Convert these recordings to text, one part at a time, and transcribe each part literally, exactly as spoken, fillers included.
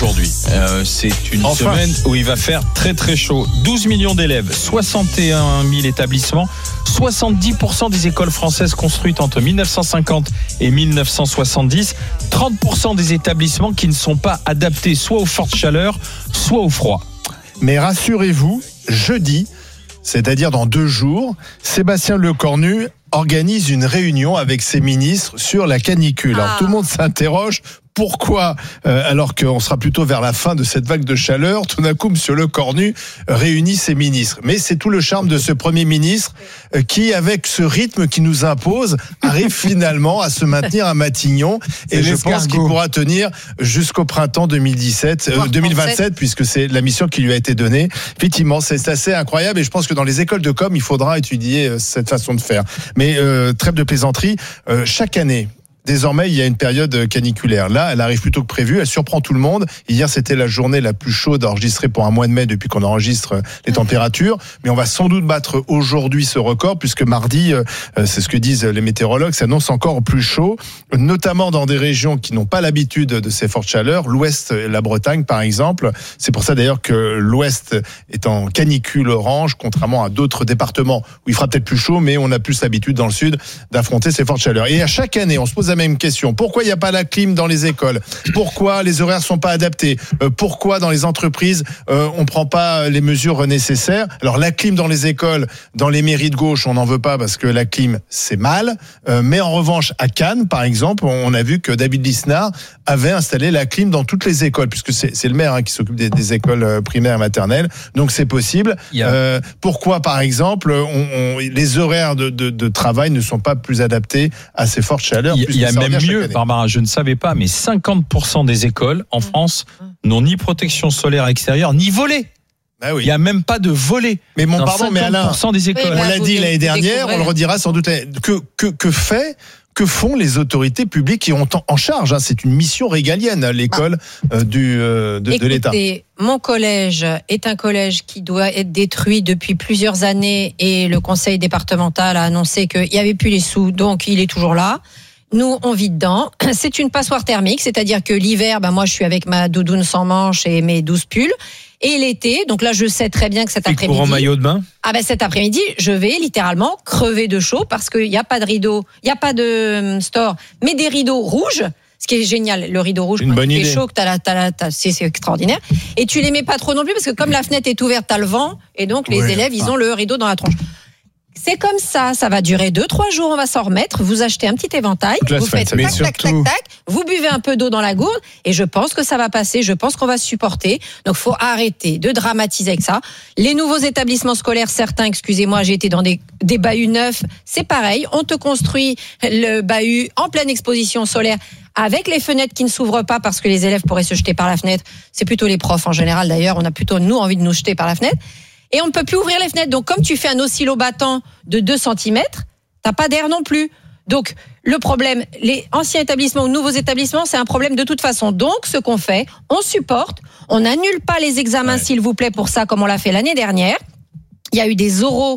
aujourd'hui. Euh, c'est une Enfin. semaine où il va faire très très chaud. douze millions d'élèves, soixante et un mille établissements, soixante-dix pour cent des écoles françaises construites entre mille neuf cent cinquante et mille neuf cent soixante-dix, trente pour cent des établissements qui ne sont pas adaptés soit aux fortes chaleurs, soit au froid. Mais rassurez-vous, jeudi, c'est-à-dire dans deux jours, Sébastien Lecornu organise une réunion avec ses ministres sur la canicule. Alors Ah. tout le monde s'interroge. Pourquoi, euh, alors qu'on sera plutôt vers la fin de cette vague de chaleur, tout d'un coup, M. Lecornu réunit ses ministres. Mais c'est tout le charme de ce Premier ministre euh, qui, avec ce rythme qui nous impose, arrive finalement à se maintenir à Matignon. Et C'est je pense l'escargot. qu'il pourra tenir jusqu'au printemps deux mille dix-sept, euh, Voire deux mille vingt-sept, puisque c'est la mission qui lui a été donnée. Effectivement, c'est assez incroyable. Et je pense que dans les écoles de com, il faudra étudier euh, cette façon de faire. Mais euh, trêve de plaisanterie, euh, chaque année, désormais, il y a une période caniculaire. Là, elle arrive plus tôt que prévu. Elle surprend tout le monde. Hier, c'était la journée la plus chaude enregistrée pour un mois de mai depuis qu'on enregistre les températures. Mais on va sans doute battre aujourd'hui ce record, puisque mardi, euh, c'est ce que disent les météorologues, ça annonce encore plus chaud, notamment dans des régions qui n'ont pas l'habitude de ces fortes chaleurs. L'Ouest, la Bretagne, par exemple. C'est pour ça d'ailleurs que l'Ouest est en canicule orange, contrairement à d'autres départements où il fera peut-être plus chaud, mais on a plus l'habitude dans le sud d'affronter ces fortes chaleurs. Et à chaque année, on se pose la même question. Pourquoi il n'y a pas la clim dans les écoles ? Pourquoi les horaires sont pas adaptés ? euh, Pourquoi dans les entreprises euh, on prend pas les mesures nécessaires ? Alors la clim dans les écoles, dans les mairies de gauche, on n'en veut pas parce que la clim c'est mal. Euh, mais en revanche à Cannes, par exemple, on a vu que David Lisnard avait installé la clim dans toutes les écoles, puisque c'est, c'est le maire hein, qui s'occupe des, des écoles primaires et maternelles. Donc c'est possible. Il y a- Euh, pourquoi, par exemple, on, on, les horaires de, de, de travail ne sont pas plus adaptés à ces fortes chaleurs ? Il y a, il y a puisque ça même revient chaque mieux, année. Barbara, je ne savais pas, mais cinquante pour cent des écoles en France n'ont ni protection solaire extérieure, ni volet. Ah oui. Il n'y a même pas de volet. Mais mon dans pardon, mais cinquante Alain, pour cent des écoles. Oui, on bah, l'a vous dit venez l'année de dernière, découvrir. on le redira sans doute. l'année- Que, que, que fait Que font les autorités publiques qui ont en- en charge hein, c'est une mission régalienne, l'école euh, du, euh, de, de l'État. Écoutez, mon collège est un collège qui doit être détruit depuis plusieurs années et le conseil départemental a annoncé qu'il n'y avait plus les sous, donc il est toujours là. Nous, on vit dedans. C'est une passoire thermique, c'est-à-dire que l'hiver, ben moi, je suis avec ma doudoune sans manches et mes douze pulls. Et l'été, donc là, je sais très bien que cet Tu cours en après-midi, maillot de bain. ah ben cet après-midi, je vais littéralement crever de chaud parce qu'il n'y a pas de rideau, il n'y a pas de euh, store, mais des rideaux rouges. Ce qui est génial, le rideau rouge, Une quand bonne il fait idée. chaud, que t'as la, t'as la, t'as- c'est, c'est extraordinaire. Et tu les mets pas trop non plus parce que comme la fenêtre est ouverte, t'as le vent et donc les Oui, élèves, ils enfin. ont le rideau dans la tronche. C'est comme ça, ça va durer deux, trois jours, on va s'en remettre. Vous achetez un petit éventail, Toute la vous semaine, faites ça tac, va. tac, tac, surtout- tac, vous buvez un peu d'eau dans la gourde et je pense que ça va passer, je pense qu'on va se supporter. Donc faut arrêter de dramatiser avec ça. Les nouveaux établissements scolaires, certains, excusez-moi, j'ai été dans des, des bahuts neufs, c'est pareil, on te construit le bahut en pleine exposition solaire avec les fenêtres qui ne s'ouvrent pas parce que les élèves pourraient se jeter par la fenêtre. C'est plutôt les profs en général d'ailleurs, on a plutôt nous envie de nous jeter par la fenêtre. Et on ne peut plus ouvrir les fenêtres. Donc, comme tu fais un oscillobattant de deux centimètres, t'as pas d'air non plus. Donc, le problème, les anciens établissements ou nouveaux établissements, c'est un problème de toute façon. Donc, ce qu'on fait, on supporte, on n'annule pas les examens, Ouais. s'il vous plaît, pour ça, comme on l'a fait l'année dernière. Il y a eu des oraux,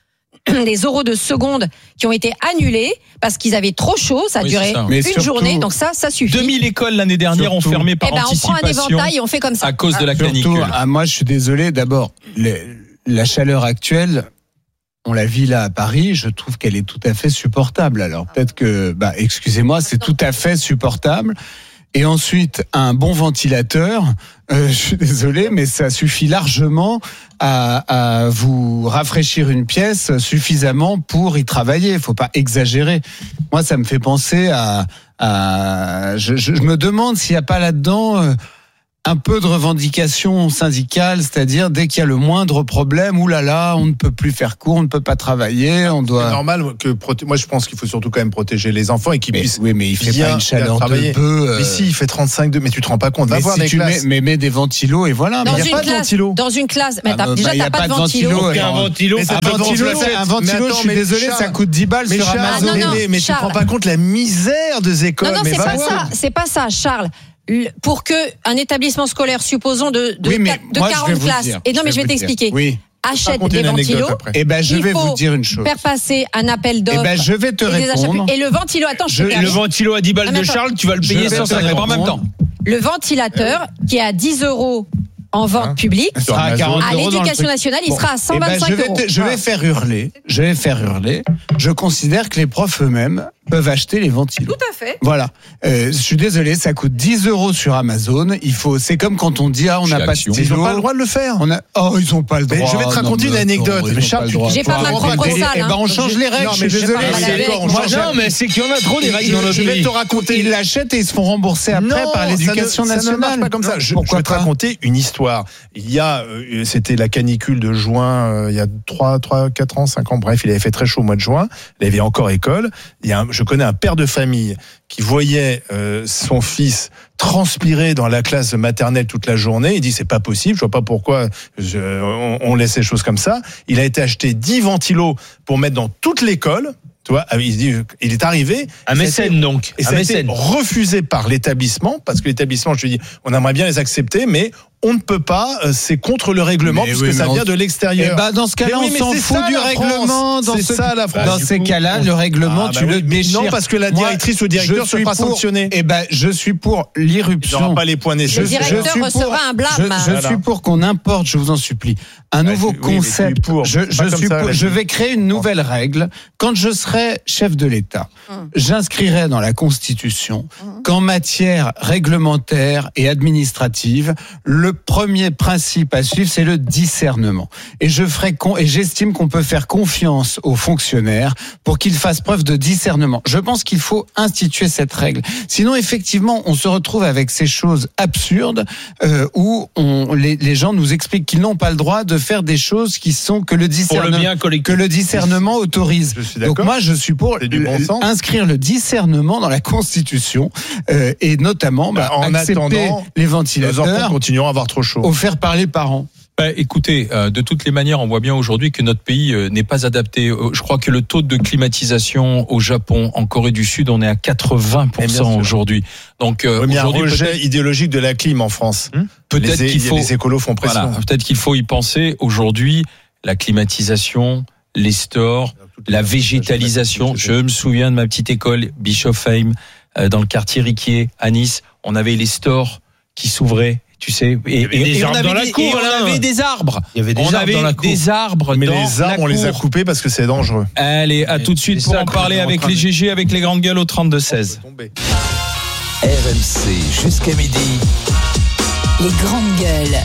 des oraux de seconde qui ont été annulés parce qu'ils avaient trop chaud. Ça a Oui, duré c'est ça. Mais une surtout- journée. Donc ça, ça suffit. deux mille écoles l'année dernière ont Surtout- fermé par Eh ben, on prend un anticipation éventail et on fait comme ça. à cause de la Surtout, canicule. ah, moi, je suis désolé. D'abord, le- la chaleur actuelle, on la vit là à Paris. Je trouve qu'elle est tout à fait supportable. Alors peut-être que, bah, excusez-moi, c'est tout à fait supportable. Et ensuite, un bon ventilateur. Euh, je suis désolé, mais ça suffit largement à, à vous rafraîchir une pièce suffisamment pour y travailler. Il faut pas exagérer. Moi, ça me fait penser à. à je, je, je me demande s'il n'y a pas là-dedans. Euh, un peu de revendication syndicale, c'est-à-dire dès qu'il y a le moindre problème, oulala, on ne peut plus faire cours, on ne peut pas travailler, on C'est doit. normal que proté- moi je pense qu'il faut surtout quand même protéger les enfants et qu'ils Mais, puissent. oui, mais il fait bien pas une chaleur travailler. de bœuf. euh, Mais si, il fait trente-cinq degrés, mais tu te rends pas compte. Va mais voir si des tu classes. mets, mais mets des ventilos et voilà. Dans il y a une pas de classe, ventilo. dans une classe, mais Ah, t'as- bah, déjà bah, y a t'as pas de pas de ventilo. ventilo. Aucun alors. ventilo, Mais ça un peut ventilo, ventiler. c'est- un Mais ventilo, attends, je suis mais désolé, Charles- ça coûte dix balles Mais sur Charles, Amazon. Ah, non, non, mais, mais tu te Charles. rends pas compte la misère des écoles. Non, non, mais c'est va pas voir. ça, c'est pas ça, Charles. Le- Pour que un établissement scolaire, supposons de, de, Oui, mais quatre- de moi, je vais quarante vous classes, dire, et non, mais je vais vous dire. t'expliquer, Oui. achète Racontez des une anecdote ventilos, après. Eh ben, je il vais faut vous dire une chose. faire passer un appel Eh d'offres. ben, je vais te et, des achats répondre. publics. Et le ventilo, attends, je, Je- te le termine. Le ventilo à dix balles Non, mais de attends. Charles, tu vas le Je payer vais cent te cinquante en même répondre. temps. le ventilateur qui est à dix euros en vente Hein publique, Il sera à quarante à euros dans le l'éducation truc. nationale, il Bon. sera à cent Eh ben, vingt-cinq je vais, euros. te- je vais faire hurler. Je vais faire hurler. Je considère que les profs eux-mêmes peuvent acheter les ventilos. Tout à fait. Voilà. Euh, je suis désolé, ça coûte dix euros sur Amazon. Il faut, c'est comme quand on dit, ah, on n'a Chez pas de Action. stylo. Ils n'ont pas le droit de le faire. On a, oh, ils ont pas le droit. Mais je vais te raconter Non, une mais anecdote. attends, ils Mais ont Charles, pas le tu- droit. J'ai pas Faut ma avoir propre des- salle, Eh ben, hein. on change les règles. Non, je mais suis j'ai désolé. pas- c'est- d'accord, on Moi, change- je- Non, mais c'est qu'il y en a trop des règles dans notre Je vais pays. te raconter. Ils l'achètent et ils se font rembourser après Non, par l'éducation ça ne- nationale. Ça ne marche pas comme ça. Je, Pourquoi je vais te pas raconter une histoire. Il y a, euh, c'était la canicule de juin, euh, il y a trois, trois, quatre ans, cinq ans. Bref, il avait fait très chaud au mois de juin. Il avait encore école. Il y a un- je connais un père de famille qui voyait euh, son fils transpirer dans la classe maternelle toute la journée. Il dit c'est pas possible. Je vois pas pourquoi je- on, on laisse les choses comme ça. Il a été acheté dix ventilos pour mettre dans toute l'école. Tu vois, il se dit, il est arrivé. Un ça a mécène, été- donc. Et Un ça a été mécène. refusé par l'établissement, parce que l'établissement, je te dis, on aimerait bien les accepter, mais on ne peut pas, euh, c'est contre le règlement, Mais puisque oui, ça mais vient on- de l'extérieur. Eh ben, dans ce cas-là, Mais oui, on mais s'en c'est fout ça, du la règlement. France. Dans, C'est ce... ça, la France. dans Du ces coup, cas-là, on- le règlement, Ah, bah tu le oui, mais déchires. non, parce que la Moi, directrice ou le directeur je ne suis sera pour- sanctionné. Eh ben, je suis pour Il l'irruption. n'aura pas les points Le nécessaires. directeur suis recevra pour- un blâme. Je, je Voilà. suis pour qu'on importe, je vous en supplie, un Ah, nouveau je- oui, mais tu es concept. pour. Je, C'est je pas comme suis ça, pour- la je vie. vais créer une nouvelle règle. Quand je serai chef de l'État, Hum. j'inscrirai dans la Constitution qu'en matière réglementaire et administrative, le premier principe à suivre, c'est le discernement. Et je ferai con, et j'estime qu'on peut faire confiance aux fonctionnaires pour qu'ils fassent preuve de discernement. Je pense qu'il faut instituer cette règle. Sinon, effectivement, on se retrouve avec ces choses absurdes euh, où on, les, les gens nous expliquent qu'ils n'ont pas le droit de faire des choses qui sont que le Pour le discernement, bien que collectif. le discernement autorise. Je suis Donc d'accord. moi, je suis pour C'est du bon le- sens. inscrire le discernement dans la Constitution euh, et notamment bah, Bah, en accepter attendant, les Les enfants ventilateurs continueront à avoir trop chaud. offerts par les parents. Bah, écoutez, euh, de toutes les manières, on voit bien aujourd'hui que notre pays euh, n'est pas adapté. Euh, je crois que le taux de climatisation au Japon, en Corée du Sud, on est à quatre-vingts pour Eh bien cent sûr. aujourd'hui. Donc euh, Oui, mais il y a un aujourd'hui, rejet peut-être, idéologique de la clim en France. peut-être les, é- qu'il faut, les écolos font pression. voilà, peut-être qu'il faut y penser aujourd'hui. La climatisation, les stores, la végétalisation. Je me souviens de ma petite école Bischofsheim, euh, dans le quartier Riquier à Nice. On avait les stores qui s'ouvraient. Tu sais, et, y avait et- des et on arbres avait dans la des- cour, et on Alain. avait des arbres. Il y avait des on arbres avait dans la cour. des arbres Mais dans les arbres, la on les a cour. coupés parce que c'est dangereux. Allez, à tout de suite c'est pour ça en que parler nous sommes avec en train les de- G G, avec les grandes gueules au trente-deux seize. R M C jusqu'à midi. Les grandes gueules.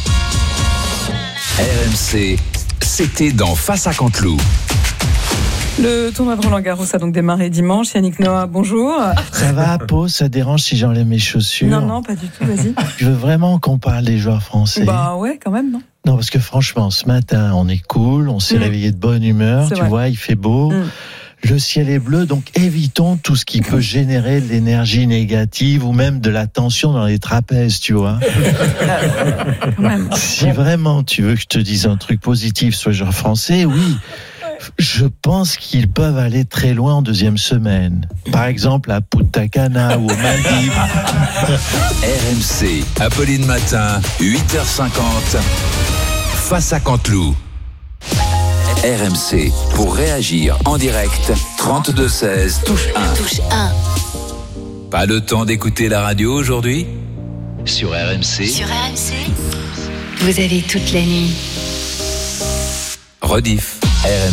R M C, c'était dans Face à Canteloup. Le tournoi de Roland Garros a donc démarré dimanche. Yannick Noah, bonjour. Ça va, Pau, ça dérange si j'enlève mes chaussures? Non, non, pas du tout, vas-y. Je veux vraiment qu'on parle des joueurs français. Bah ouais, quand même, non? Non, parce que franchement, ce matin, on est cool, on s'est Mm. réveillé de bonne humeur, C'est tu vrai. vois, il fait beau. Mm. Le ciel est bleu, donc évitons tout ce qui peut générer de l'énergie négative ou même de la tension dans les trapèzes, tu vois. Quand même. Si vraiment tu veux que je te dise un truc positif sur les joueurs français, oui. Je pense qu'ils peuvent aller très loin en deuxième semaine. Par exemple, à Punta Cana ou aux Maldives. R M C, Apolline Matin, huit heures cinquante. Face à Canteloup. R M C, pour réagir en direct, trente-deux seize, touche un. Touche un. Pas le temps d'écouter la radio aujourd'hui? Sur R M C, Sur R M C, vous avez toute la nuit. rediff, R M C.